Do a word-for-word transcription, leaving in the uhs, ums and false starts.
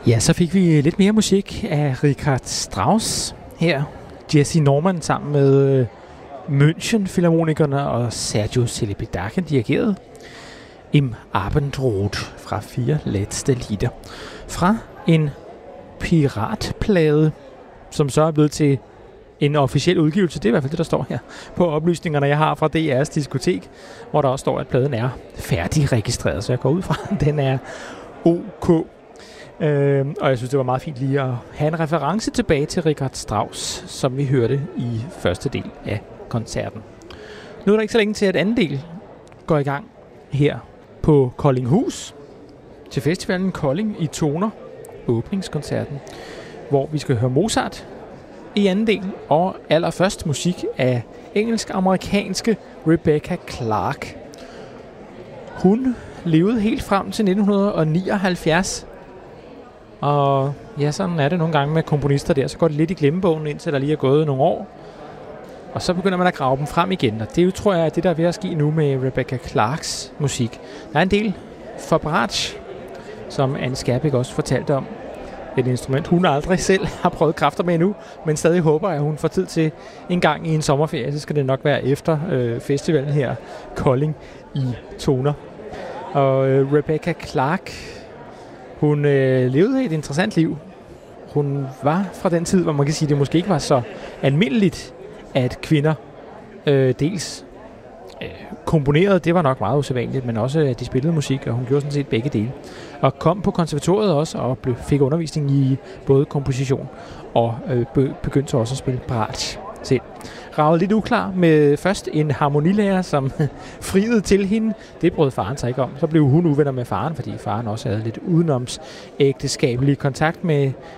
Ja, så fik vi lidt mere musik af Richard Strauss her. Jesse Norman sammen med München-filharmonikerne og Sergio Celibidache dirigeret. Im Abendrot fra Vier letzte Lieder. Fra en piratplade, som så er blevet til en officiel udgivelse. Det er i hvert fald det, der står her på oplysningerne, jeg har fra D R's diskotek, hvor der også står, at pladen er færdigregistreret, så jeg går ud fra, at den er ok. Øh, og jeg synes, det var meget fint lige at have en reference tilbage til Richard Strauss, som vi hørte i første del af koncerten. Nu er der ikke så længe til, at anden del går i gang her på Koldinghus til festivalen Kolding i Toner, åbningskoncerten, hvor vi skal høre Mozart i anden del, og allerførst musik af engelsk-amerikanske Rebecca Clark. Hun levede helt frem til nitten nioghalvfjerds, og ja, sådan er det nogle gange med komponister der, så går det lidt i glemmebogen, indtil der lige er gået nogle år, og så begynder man at grave dem frem igen, og det jo, tror jeg, er det, der er ved at ske nu med Rebecca Clarks musik. Der er en del for bratsch, som Anne Skærbæk også fortalte om. Et instrument, hun aldrig selv har prøvet kræfter med endnu, men stadig håber, at hun får tid til en gang i en sommerferie. Så skal det nok være efter øh, festivalen her, Kolding i Toner. Og øh, Rebecca Clark, hun øh, levede et interessant liv. Hun var fra den tid, hvor man kan sige, at det måske ikke var så almindeligt, at kvinder øh, dels øh, komponerede, det var nok meget usædvanligt, men også at de spillede musik, og hun gjorde sådan set begge dele. Og kom på konservatoriet også, og blev, fik undervisning i både komposition og øh, be, begyndte så også at spille bratsch selv. Raget lidt uklar med først en harmonilærer, som friede til hende. Det brød faren sig ikke om. Så blev hun uvenner med faren, fordi faren også havde lidt udenoms ægteskabelig kontakt med